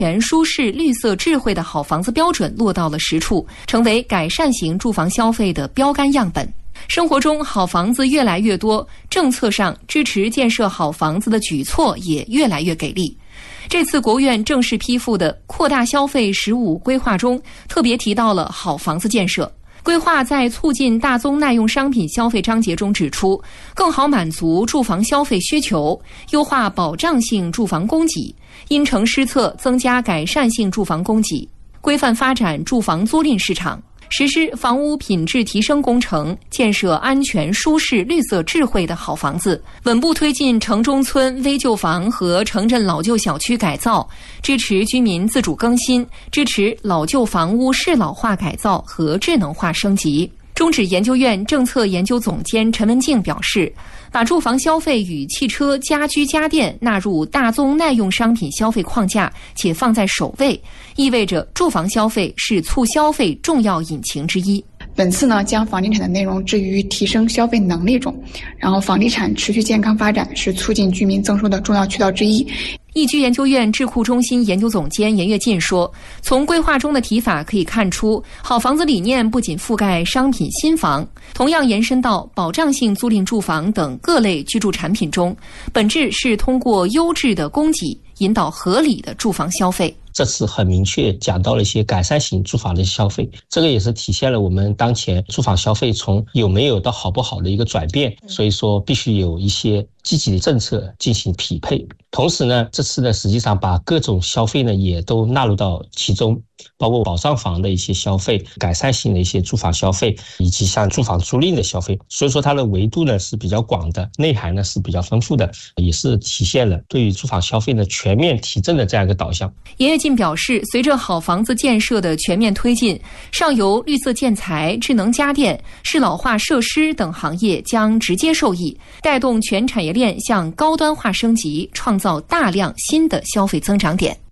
全、舒适、绿色、智慧的好房子标准落到了实处，成为改善型住房消费的标杆样本。生活中好房子越来越多，政策上支持建设好房子的举措也越来越给力。这次国务院正式批复的扩大消费15规划中，特别提到了好房子建设。规划在促进大宗耐用商品消费章节中指出，更好满足住房消费需求，优化保障性住房供给，因城施策增加改善性住房供给，规范发展住房租赁市场，实施房屋品质提升工程，建设安全、舒适、绿色、智慧的好房子，稳步推进城中村危旧房和城镇老旧小区改造，支持居民自主更新，支持老旧房屋适老化改造和智能化升级。中指研究院政策研究总监陈文静表示，把住房消费与汽车、家居家电纳入大宗耐用商品消费框架，且放在首位，意味着住房消费是促消费重要引擎之一。 本次呢，将房地产的内容置于提升消费能力中，然后房地产持续健康发展是促进居民增收的重要渠道之一。 易居研究院智库中心研究总监严跃进说，从规划中的提法可以看出，好房子理念不仅覆盖商品新房，同样延伸到保障性租赁住房等各类居住产品中，本质是通过优质的供给引导合理的住房消费。 这次很明确讲到了一些改善型住房的消费，这个也是体现了我们当前住房消费从有没有到好不好的一个转变，所以说必须有一些积极的政策进行匹配。同时呢，这次呢实际上把各种消费呢也都纳入到其中，包括保障房的一些消费、改善性的一些住房消费，以及像住房租赁的消费。所以说它的维度呢是比较广的，内涵呢是比较丰富的，也是体现了对于住房消费的全面提振的这样一个导向。 严跃进表示，随着好房子建设的全面推进，上游绿色建材、智能家电、适老化设施等行业将直接受益，带动全产业链向高端化升级，创造大量新的消费增长点。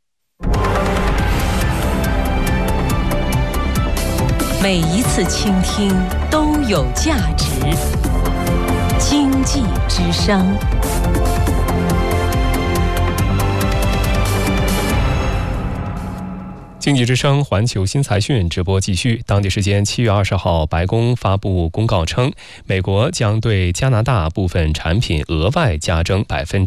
每一次倾听都有价值。经济之声。 经济之声环球新财讯直播继续。当地时间7月20号，白宫发布公告称，美国将对加拿大部分产品额外加征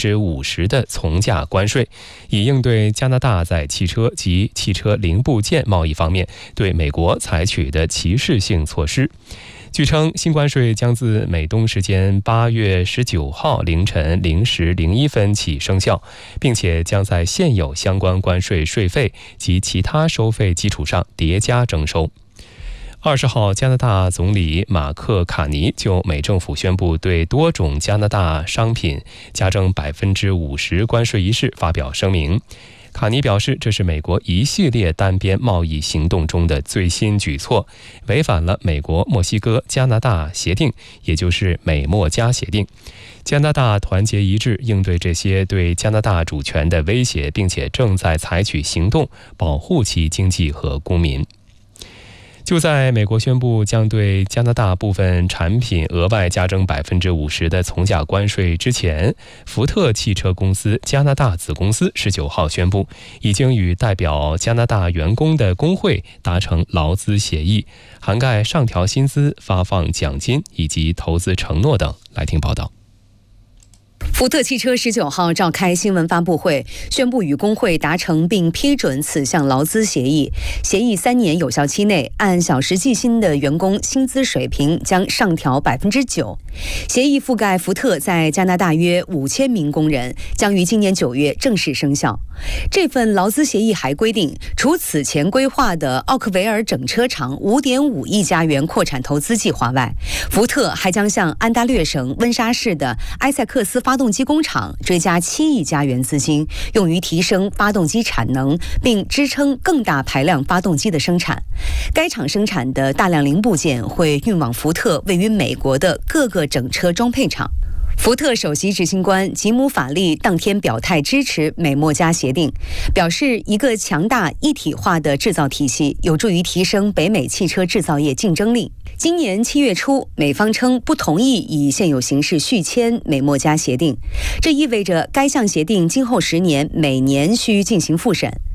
50%的从价关税，以应对加拿大在汽车及汽车零部件贸易方面对美国采取的歧视性措施。据称，新关税将自美东时间8月19号凌晨0时01分起生效，并且将在现有相关关税税费及其他收费基础上叠加征收。20号，加拿大总理马克·卡尼就美政府宣布对多种加拿大商品加征50%关税一事发表声明。卡尼表示，这是美国一系列单边贸易行动中的最新举措，违反了美国墨西哥加拿大协定，也就是美墨加协定。加拿大团结一致应对这些对加拿大主权的威胁，并且正在采取行动保护其经济和公民。就在美国宣布将对加拿大部分产品额外加征50%的从价关税之前，福特汽车公司加拿大子公司19号宣布，已经与代表加拿大员工的工会达成劳资协议，涵盖上调薪资、发放奖金以及投资承诺等。来听报道。 福特汽车19号召开新闻发布会，宣布与工会达成并批准此项劳资协议。协议3年有效期内，按小时计薪的员工薪资水平将上调9%。协议覆盖福特在加拿大约5000名工人，将于今年9月正式生效。这份劳资协议还规定，除此前规划的奥克维尔整车厂5.5亿加元扩产投资计划外，福特还将向安大略省温莎市的埃塞克斯发动机工厂追加7亿加元资金，用于提升发动机产能，并支撑更大排量发动机的生产。该厂生产的大量零部件会运往福特位于美国的各个整车装配厂。福特首席执行官吉姆·法利当天表态支持美墨加协定，表示一个强大一体化的制造体系有助于提升北美汽车制造业竞争力。今年7月初，美方称不同意以现有形式续签美墨加协定，这意味着该项协定今后10年每年需进行复审。